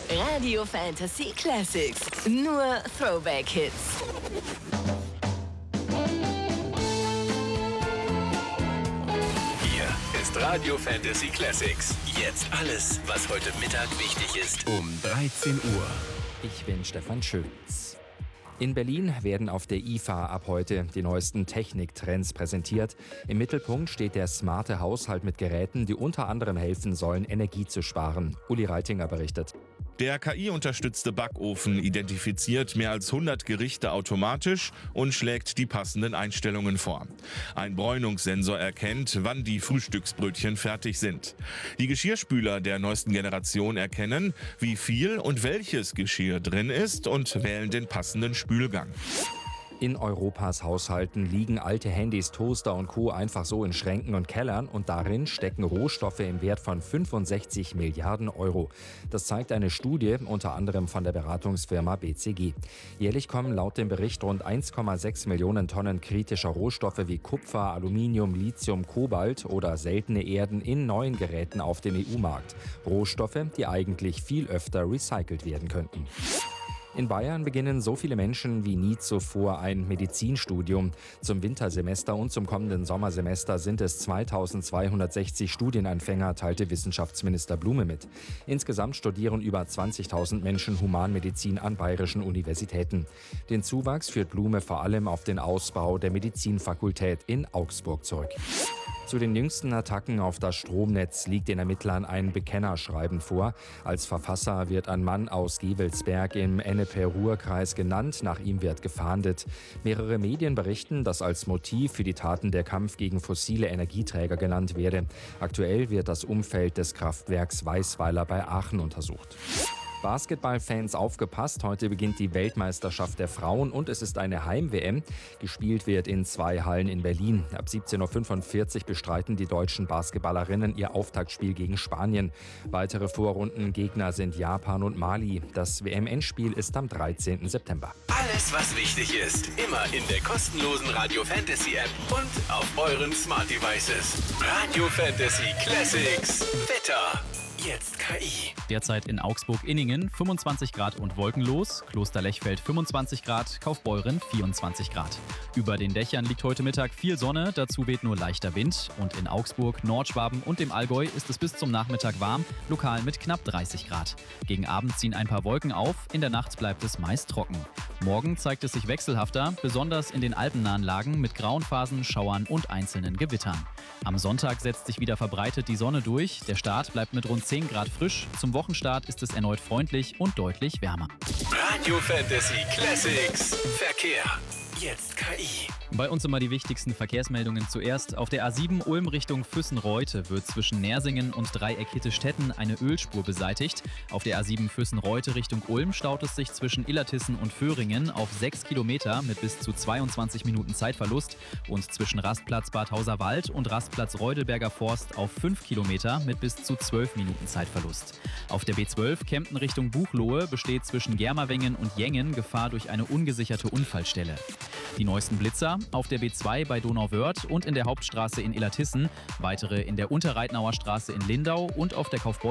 Radio Fantasy Classics. Nur Throwback-Hits. Hier ist Radio Fantasy Classics. Jetzt alles, was heute Mittag wichtig ist. Um 13 Uhr. Ich bin Stefan Schulz. In Berlin werden auf der IFA ab heute die neuesten Techniktrends präsentiert. Im Mittelpunkt steht der smarte Haushalt mit Geräten, die unter anderem helfen sollen, Energie zu sparen. Uli Reitinger berichtet. Der KI-unterstützte Backofen identifiziert mehr als 100 Gerichte automatisch und schlägt die passenden Einstellungen vor. Ein Bräunungssensor erkennt, wann die Frühstücksbrötchen fertig sind. Die Geschirrspüler der neuesten Generation erkennen, wie viel und welches Geschirr drin ist und wählen den passenden Spülgang. In Europas Haushalten liegen alte Handys, Toaster und Co. einfach so in Schränken und Kellern und darin stecken Rohstoffe im Wert von 65 Milliarden Euro. Das zeigt eine Studie, unter anderem von der Beratungsfirma BCG. Jährlich kommen laut dem Bericht rund 1,6 Millionen Tonnen kritischer Rohstoffe wie Kupfer, Aluminium, Lithium, Kobalt oder seltene Erden in neuen Geräten auf den EU-Markt. Rohstoffe, die eigentlich viel öfter recycelt werden könnten. In Bayern beginnen so viele Menschen wie nie zuvor ein Medizinstudium. Zum Wintersemester und zum kommenden Sommersemester sind es 2260 Studienanfänger, teilte Wissenschaftsminister Blume mit. Insgesamt studieren über 20.000 Menschen Humanmedizin an bayerischen Universitäten. Den Zuwachs führt Blume vor allem auf den Ausbau der Medizinfakultät in Augsburg zurück. Zu den jüngsten Attacken auf das Stromnetz liegt den Ermittlern ein Bekennerschreiben vor. Als Verfasser wird ein Mann aus Gevelsberg im Ennepe-Ruhr-Kreis genannt. Nach ihm wird gefahndet. Mehrere Medien berichten, dass als Motiv für die Taten der Kampf gegen fossile Energieträger genannt werde. Aktuell wird das Umfeld des Kraftwerks Weißweiler bei Aachen untersucht. Basketballfans aufgepasst, heute beginnt die Weltmeisterschaft der Frauen und es ist eine Heim-WM. Gespielt wird in 2 Hallen in Berlin. Ab 17.45 Uhr bestreiten die deutschen Basketballerinnen ihr Auftaktspiel gegen Spanien. Weitere Vorrundengegner sind Japan und Mali. Das WM-Endspiel ist am 13. September. Alles, was wichtig ist, immer in der kostenlosen Radio Fantasy App und auf euren Smart Devices. Radio Fantasy Classics. Wetter. Jetzt KI. Derzeit in Augsburg-Inningen 25 Grad und wolkenlos, Klosterlechfeld 25 Grad, Kaufbeuren 24 Grad. Über den Dächern liegt heute Mittag viel Sonne, dazu weht nur leichter Wind. Und in Augsburg, Nordschwaben und dem Allgäu ist es bis zum Nachmittag warm, lokal mit knapp 30 Grad. Gegen Abend ziehen ein paar Wolken auf, in der Nacht bleibt es meist trocken. Morgen zeigt es sich wechselhafter, besonders in den alpennahen Lagen mit grauen Phasen, Schauern und einzelnen Gewittern. Am Sonntag setzt sich wieder verbreitet die Sonne durch, der Start bleibt mit rund 10 Grad frisch, zum Wochenstart ist es erneut freundlich und deutlich wärmer. Radio Fantasy Classics. Verkehr. Jetzt KI. Bei uns immer die wichtigsten Verkehrsmeldungen zuerst. Auf der A7 Ulm Richtung Füssen-Reute wird zwischen Nersingen und Dreieck-Hitte-Stetten eine Ölspur beseitigt. Auf der A7 Füssen-Reute Richtung Ulm staut es sich zwischen Illertissen und Föhringen auf 6 Kilometer mit bis zu 22 Minuten Zeitverlust und zwischen Rastplatz Bad Hauserwald und Rastplatz Reudelberger Forst auf 5 Kilometer mit bis zu 12 Minuten Zeitverlust. Auf der B12 Kempten Richtung Buchloe besteht zwischen Germerwengen und Jengen Gefahr durch eine ungesicherte Unfallstelle. Die neuesten Blitzer auf der B2 bei Donauwörth und in der Hauptstraße in Illertissen, weitere in der Unterreitnauer Straße in Lindau und auf der